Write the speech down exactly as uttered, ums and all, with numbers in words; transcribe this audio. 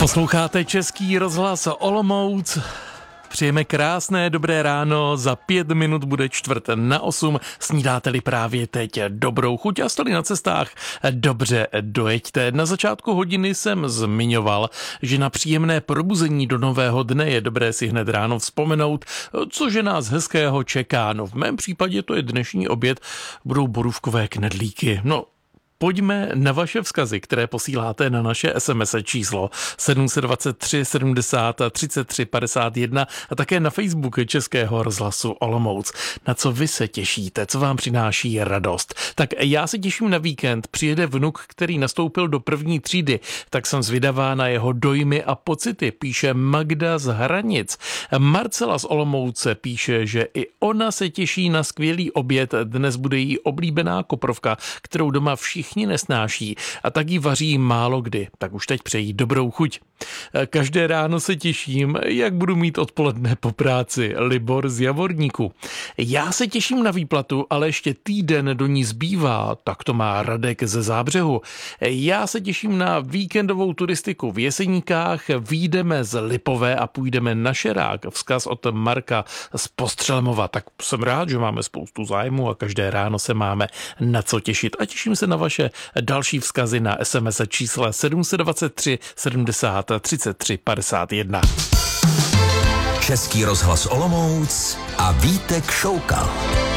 Posloucháte Český rozhlas Olomouc. Přejeme krásné dobré ráno, za pět minut bude čtvrt na osm, snídáte-li právě teď dobrou chuť a jste-li na cestách, dobře dojeďte. Na začátku hodiny jsem zmiňoval, že na příjemné probuzení do nového dne je dobré si hned ráno vzpomenout, cože nás hezkého čeká. No v mém případě to je dnešní oběd, budou borůvkové knedlíky. No, pojďme na vaše vzkazy, které posíláte na naše es em es číslo sedm set dvacet tři sedmdesát třicet tři padesát jedna a také na Facebook Českého rozhlasu Olomouc. Na co vy se těšíte, co vám přináší radost? Tak já se těším na víkend, přijede vnuk, který nastoupil do první třídy, tak jsem zvědavá na jeho dojmy a pocity, píše Magda z Hranic. Marcela z Olomouce píše, že i ona se těší na skvělý oběd, dnes bude jí oblíbená koprovka, kterou doma všichni nesnáší a tak ji vaří málo kdy, tak už teď přejí dobrou chuť. Každé ráno se těším, jak budu mít odpoledne po práci. Libor z Javorníku. Já se těším na výplatu, ale ještě týden do ní zbývá, tak to má Radek ze Zábřehu. Já se těším na víkendovou turistiku v Jeseníkách, vyjdeme z Lipové a půjdeme na Šerák. Vzkaz od Marka z Postřelemova. Tak jsem rád, že máme spoustu zájmu a každé ráno se máme na co těšit. A těším se na vaše další vzkazy na es em es čísle sedm set dvacet tři sedmdesát třicet tři padesát jedna. Český rozhlas Olomouc a Vítek Šoukal.